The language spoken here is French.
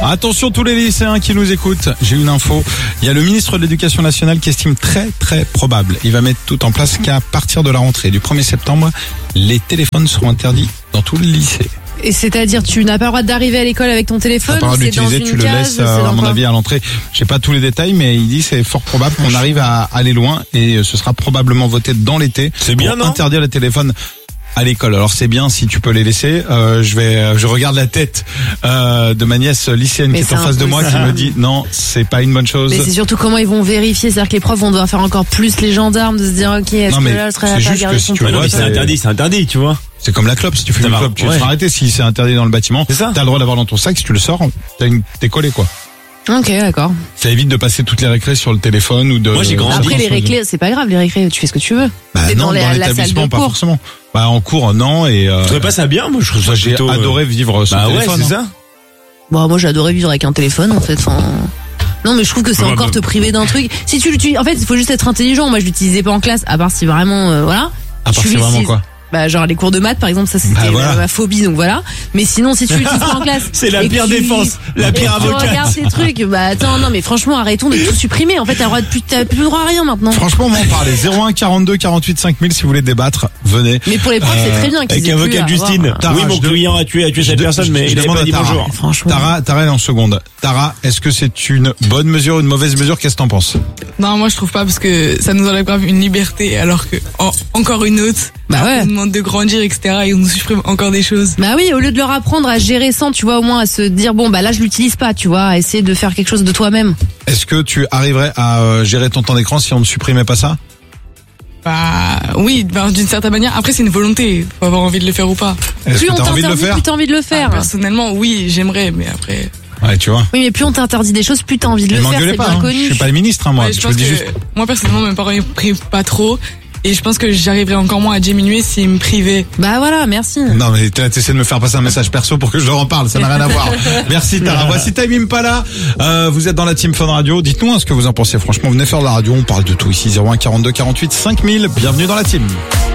Attention tous les lycéens qui nous écoutent, j'ai une info. Il y a le ministre de l'Éducation nationale qui estime très très probable, il va mettre tout en place qu'à partir de la rentrée du 1er septembre, les téléphones seront interdits dans tout le lycée. Et c'est-à-dire, tu n'as pas le droit d'arriver à l'école avec ton téléphone? Tu n'as pas le droit d'utiliser, tu le laisses, à mon avis, à l'entrée. Je sais pas tous les détails, mais il dit c'est fort probable qu'on arrive à aller loin et ce sera probablement voté dans l'été. C'est bien, non? Interdire les téléphones à l'école. Alors c'est bien si tu peux les laisser. Je regarde la tête de ma nièce lycéenne qui est en face de moi qui me dit non, c'est pas une bonne chose. Mais c'est surtout comment ils vont vérifier, c'est-à-dire que les profs vont devoir faire encore plus les gendarmes de se dire ok, est-ce que là je serais là à garder son téléphone? Non mais c'est interdit, tu vois. C'est comme la clope, si tu fumes une clope, tu te feras arrêter. Si c'est interdit dans le bâtiment, t'as le droit d'avoir dans ton sac, si tu le sors, t'es collé quoi. Ok, d'accord. Ça évite de passer toutes les récrés sur le téléphone ou de... Moi j'ai grandi. Après les récrés, c'est pas grave, les récrés, tu fais ce que tu veux. Bah non, dans l'établissement pas forcément. Bah en cours non et... Tu trouvais pas ça bien? Moi je trouve ça j'ai adoré vivre sur le téléphone. Ouais, c'est ça. Bon, moi j'ai adoré vivre avec un téléphone en fait. Non mais je trouve que c'est encore te priver d'un truc. Si tu l'utilises, en fait il faut juste être intelligent. Moi je l'utilisais pas en classe, à part si vraiment voilà. À part si vraiment quoi? Bah genre les cours de maths par exemple, ça c'était ma phobie, donc voilà. Mais sinon si tu l'utilises pas en classe, c'est la pire défense, la pire avocate. Tu regardes ces trucs, bah attends, non mais franchement arrêtons de tout supprimer. En fait t'as plus le droit à rien maintenant. Franchement m'en parler. 01 42 48 5000 si vous voulez débattre, venez. Mais pour les profs c'est très bien qu'ils avec avocat Justine. Tara, oui mon client a tué cette personne, mais il a pas dit bonjour. Franchement. Tara est en seconde. Tara, est-ce que c'est une bonne mesure ou une mauvaise mesure? Qu'est-ce que t'en penses? Non, moi je trouve pas, parce que ça nous enlève grave une liberté, alors que encore une autre, on nous demande de grandir, etc. et on nous supprime encore des choses. Bah oui, au lieu de leur apprendre à gérer sans, tu vois, au moins à se dire bon bah là je l'utilise pas, tu vois, à essayer de faire quelque chose de toi-même. Est-ce que tu arriverais à gérer ton temps d'écran si on ne supprimait pas ça? Bah oui, d'une certaine manière. Après c'est une volonté, faut avoir envie de le faire ou pas. Est-ce que t'as envie de le faire? Plus t'as envie de le faire. Personnellement oui, j'aimerais, mais après... Ouais, tu vois. Oui, mais plus on t'interdit des choses, plus t'as envie de le faire, c'est bien connu. Je suis pas le ministre, moi. Je pense que moi personnellement, mes parents ils me privent pas trop. Et je pense que j'arriverais encore moins à diminuer s'ils me privaient. Bah voilà, merci. Non mais t'essaies de me faire passer un message perso pour que je leur en parle, ça n'a rien à voir. Merci Tara. Voici Time Impala. Vous êtes dans la team Fun Radio. Dites-nous ce que vous en pensez. Franchement, venez faire de la radio, on parle de tout ici. 01 42 48 5000. Bienvenue dans la team.